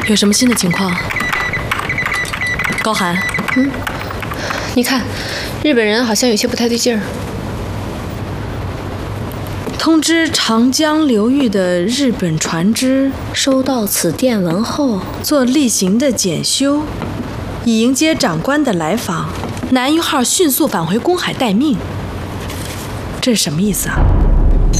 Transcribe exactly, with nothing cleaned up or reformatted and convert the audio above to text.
有什么新的情况？高寒， 嗯，你看，日本人好像有些不太对劲儿。 通知长江流域的日本船只收到此电文后， 做例行的检修，以迎接长官的来访。南一号迅速返回公海待命。这是什么意思啊？